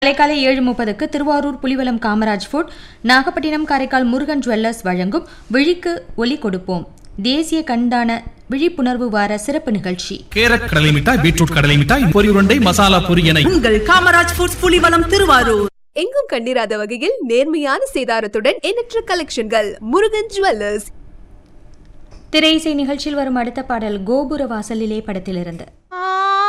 காலை 7:30க்கு Thiruvarur Pulivalam Kamaraj food, Nagapattinam Karaikal Murugan jewellers வழங்கும் விழிக்கு ஒலி கொடுப்போம் தேசிய கண்தான விழிப்புணர்வு வார சிறப்பு நிகழ்ச்சி. கேரட் கடலை மிட்டாய், பீட்ரூட் கடலை மிட்டாய், பொரி உருண்டை, மசாலா பொரி என உங்கள் காமராஜ் ஃபுட்ஸ் புலிவலம் திருவாரூர். எங்கும் கண்டிராத வகையில் நேர்மையான சேதாரத்துடன் எண்ணற்ற கலெக்ஷன்கள். முருகன் ஜுவல்லர்ஸ். திரை இசை நிகழ்ச்சியில் வரும் அடுத்த பாடல் கோபுர வாசலிலே படத்திலிருந்து.